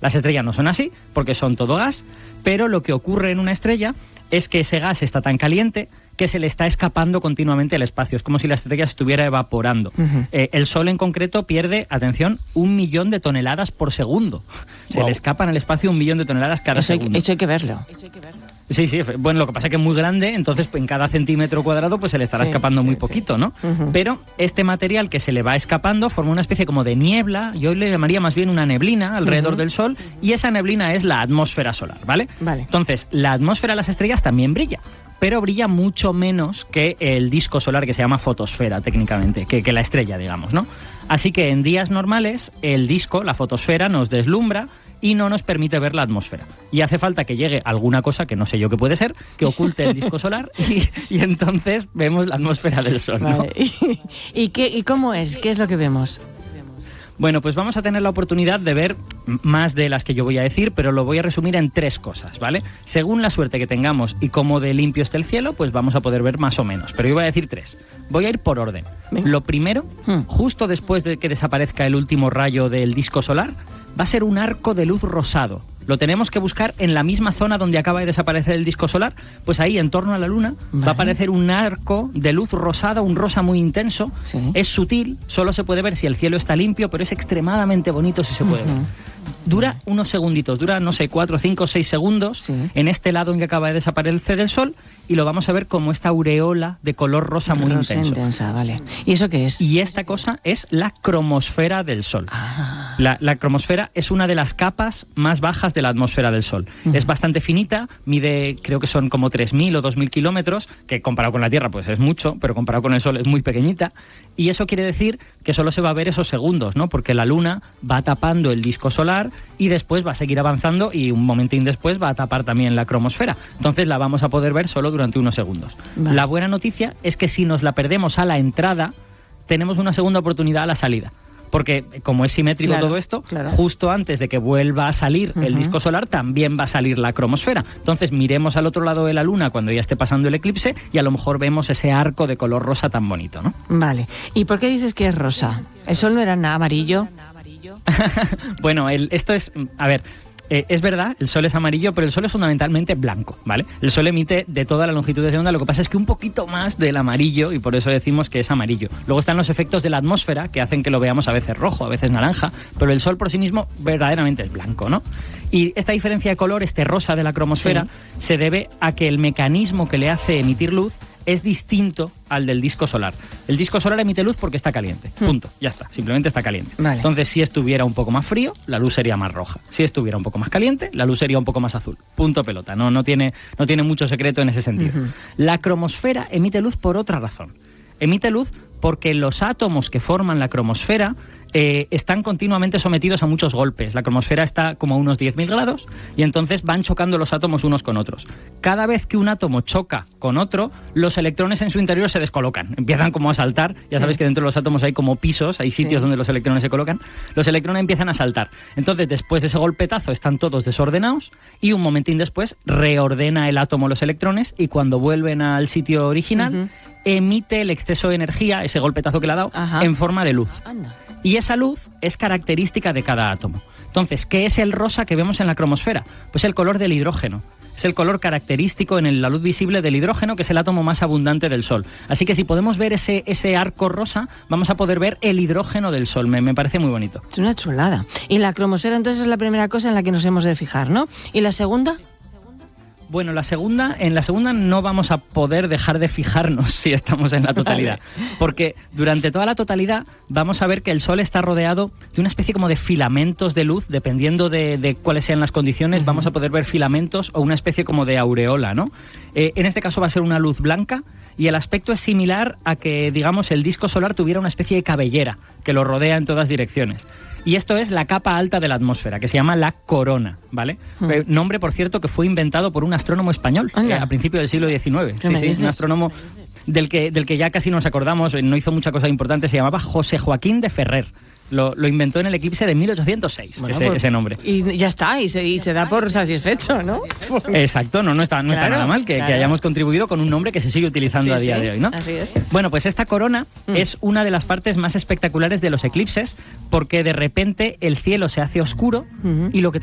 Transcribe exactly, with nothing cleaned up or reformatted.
Las estrellas no son así, porque son todo gas, pero lo que ocurre en una estrella es que ese gas está tan caliente que se le está escapando continuamente al espacio. Es como si la estrella estuviera evaporando. Uh-huh. Eh, el Sol en concreto pierde, atención, un millón de toneladas por segundo. Se wow. le escapan al espacio un millón de toneladas cada eso segundo. Hay, eso hay que verlo. Sí, sí, bueno, lo que pasa es que es muy grande, entonces en cada centímetro cuadrado pues se le estará sí, escapando sí, muy poquito, ¿no? Uh-huh. Pero este material que se le va escapando forma una especie como de niebla, yo le llamaría más bien una neblina alrededor uh-huh. del Sol, y esa neblina es la atmósfera solar, ¿vale? Vale. Entonces, la atmósfera de las estrellas también brilla, pero brilla mucho menos que el disco solar, que se llama fotosfera técnicamente, que, que la estrella, digamos, ¿no? Así que en días normales el disco, la fotosfera, nos deslumbra y no nos permite ver la atmósfera. Y hace falta que llegue alguna cosa, que no sé yo qué puede ser, que oculte el disco solar y, y entonces vemos la atmósfera del Sol, ¿no? Vale. ¿Y, y, qué, ¿Y cómo es? ¿Qué es lo que vemos? Bueno, pues vamos a tener la oportunidad de ver más de las que yo voy a decir, pero lo voy a resumir en tres cosas, ¿vale? Según la suerte que tengamos y cómo de limpio esté el cielo, pues vamos a poder ver más o menos. Pero yo voy a decir tres. Voy a ir por orden. Venga. Lo primero, hmm. justo después de que desaparezca el último rayo del disco solar, va a ser un arco de luz rosado. Lo tenemos que buscar en la misma zona donde acaba de desaparecer el disco solar, pues ahí en torno a la Luna vale. va a aparecer un arco de luz rosada, un rosa muy intenso. Sí. Es sutil, solo se puede ver si el cielo está limpio, pero es extremadamente bonito si se puede uh-huh. ver. Dura unos segunditos, dura, no sé, cuatro, cinco, seis segundos sí. en este lado en que acaba de desaparecer el Sol, y lo vamos a ver como esta aureola de color rosa muy rosa intenso. intensa, vale. ¿Y eso qué es? Y esta cosa es la cromosfera del Sol. Ah. La, la cromosfera es una de las capas más bajas de la atmósfera del Sol. Uh-huh. Es bastante finita, mide, creo que son como tres mil o dos mil kilómetros, que comparado con la Tierra pues es mucho, pero comparado con el Sol es muy pequeñita. Y eso quiere decir que solo se va a ver esos segundos, ¿no? Porque la Luna va tapando el disco solar y después va a seguir avanzando y un momentín después va a tapar también la cromosfera. Entonces la vamos a poder ver solo durante unos segundos. Vale. La buena noticia es que si nos la perdemos a la entrada, tenemos una segunda oportunidad a la salida. Porque como es simétrico claro, todo esto, claro. justo antes de que vuelva a salir uh-huh. el disco solar, también va a salir la cromosfera. Entonces miremos al otro lado de la Luna cuando ya esté pasando el eclipse y a lo mejor vemos ese arco de color rosa tan bonito, ¿no? Vale. ¿Y por qué dices que es rosa? ¿El Sol no era nada amarillo? Bueno, el, esto es... A ver... Eh, es verdad, el Sol es amarillo, pero el Sol es fundamentalmente blanco, ¿vale? El Sol emite de todas las longitudes de onda, lo que pasa es que un poquito más del amarillo, y por eso decimos que es amarillo. Luego están los efectos de la atmósfera, que hacen que lo veamos a veces rojo, a veces naranja, pero el Sol por sí mismo verdaderamente es blanco, ¿no? Y esta diferencia de color, este rosa de la cromosfera, sí. se debe a que el mecanismo que le hace emitir luz es distinto al del disco solar. El disco solar emite luz porque está caliente, punto, ya está, simplemente está caliente. Vale. Entonces, si estuviera un poco más frío, la luz sería más roja. Si estuviera un poco más caliente, la luz sería un poco más azul. Punto pelota, no, no, tiene, no tiene mucho secreto en ese sentido. Uh-huh. La cromosfera emite luz por otra razón. Emite luz porque los átomos que forman la cromosfera Eh, están continuamente sometidos a muchos golpes. La cromosfera está como a unos diez mil grados y entonces van chocando los átomos unos con otros. Cada vez que un átomo choca con otro, los electrones en su interior se descolocan, empiezan como a saltar. Ya sí. sabes que dentro de los átomos hay como pisos, hay sitios sí. donde los electrones se colocan. Los electrones empiezan a saltar. Entonces, después de ese golpetazo, están todos desordenados y un momentín después reordena el átomo los electrones y cuando vuelven al sitio original, uh-huh. emite el exceso de energía, ese golpetazo que le ha dado, Ajá. en forma de luz. Anda. Y esa luz es característica de cada átomo. Entonces, ¿qué es el rosa que vemos en la cromosfera? Pues el color del hidrógeno. Es el color característico en la luz visible del hidrógeno, que es el átomo más abundante del Sol. Así que si podemos ver ese, ese arco rosa, vamos a poder ver el hidrógeno del Sol. Me, me parece muy bonito. Es una chulada. Y la cromosfera entonces es la primera cosa en la que nos hemos de fijar, ¿no? ¿Y la segunda? Bueno, la segunda, en la segunda no vamos a poder dejar de fijarnos si estamos en la totalidad, porque durante toda la totalidad vamos a ver que el Sol está rodeado de una especie como de filamentos de luz, dependiendo de, de cuáles sean las condiciones, uh-huh. vamos a poder ver filamentos o una especie como de aureola, ¿no? Eh, en este caso va a ser una luz blanca y el aspecto es similar a que, digamos, el disco solar tuviera una especie de cabellera que lo rodea en todas direcciones. Y esto es la capa alta de la atmósfera, que se llama la corona, ¿vale? Mm. Eh, nombre, por cierto, que fue inventado por un astrónomo español eh, a principios del siglo diecinueve. Sí, sí, un astrónomo del que, del que ya casi nos acordamos, no hizo mucha cosa importante, se llamaba José Joaquín de Ferrer. Lo, lo inventó en el eclipse de mil ochocientos seis, bueno, ese, pues, ese nombre. Y ya está, y se, y se da por satisfecho, ¿no? Exacto, no, no, está, no claro, está nada mal que, claro. que hayamos contribuido con un nombre que se sigue utilizando sí, a día sí, de hoy, ¿no? Así es. Bueno, pues esta corona mm. es una de las partes más espectaculares de los eclipses, porque de repente el cielo se hace oscuro mm-hmm. y lo que